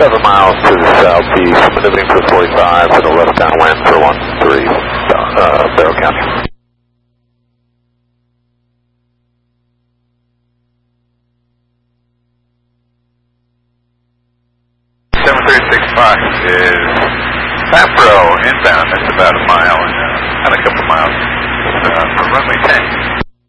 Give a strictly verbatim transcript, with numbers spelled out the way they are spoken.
seven miles to the southeast, maneuvering for forty-five for the left downwind for one three, uh, Barrow County. seven three six five is Fafro inbound. That's about a mile and uh, not a couple miles uh, from runway ten.